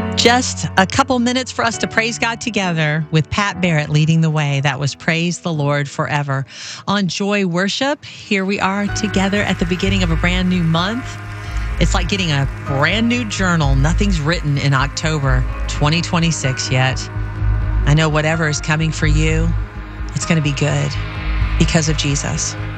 Just a couple minutes for us to praise God together with Pat Barrett leading the way. That was Praise the Lord Forever. On Joy Worship, here we are together at the beginning of a brand new month. It's like getting a brand new journal. Nothing's written in October 2026 yet. I know whatever is coming for you, it's going to be good because of Jesus.